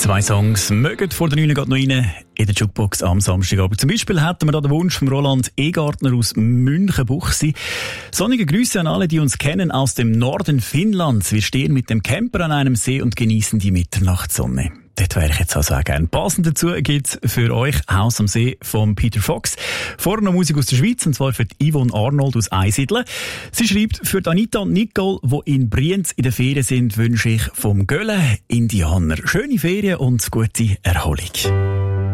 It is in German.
2 Songs mögen vor der 9 geht noch rein in der Jukebox am Samstagabend. Zum Beispiel hätten wir da den Wunsch von Roland Egartner aus Münchenbuchsee. Sonnige Grüße an alle, die uns kennen aus dem Norden Finnlands. Wir stehen mit dem Camper an einem See und genießen die Mitternachtssonne. Dort wäre ich jetzt also auch gerne. Passend dazu gibt's für euch Haus am See von Peter Fox. Vorher noch Musik aus der Schweiz, und zwar für die Yvonne Arnold aus Einsiedeln. Sie schreibt, für Anita und Nicole, die in Brienz in der Ferien sind, wünsche ich vom Gölle Indianer schöne Ferien und gute Erholung.